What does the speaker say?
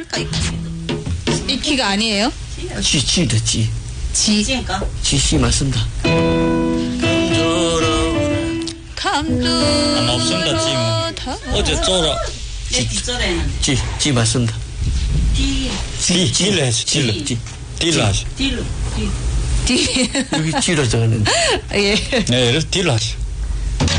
할까 이 키가 아니에요? 지다 지. 지인가? 지씨 맞습니다. 감도 안 없습니다 지금. 어제 쪼라. 지 맞습니다. 딜로 해서 딜로. 딜로 하시. 딜로. 여기 지로 적었는데. 예. 네, 이래서 딜로 하시.